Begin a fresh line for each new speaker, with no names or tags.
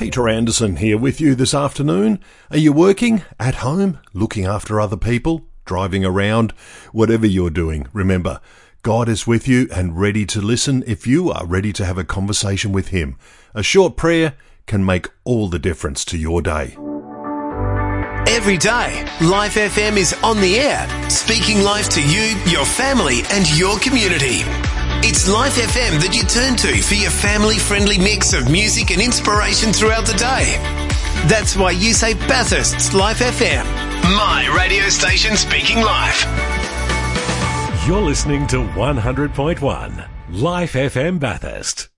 Peter Anderson here with you this afternoon. Are you working, at home, looking after other people, driving around? Whatever you're doing, remember, God is with you and ready to listen if you are ready to have a conversation with Him. A short prayer can make all the difference to your day.
Every day, Life FM is on the air, speaking life to you, your family and your community. It's Life FM that you turn to for your family-friendly mix of music and inspiration throughout the day. That's why you say Bathurst's Life FM, my radio station speaking life.
You're listening to 100.1 Life FM Bathurst.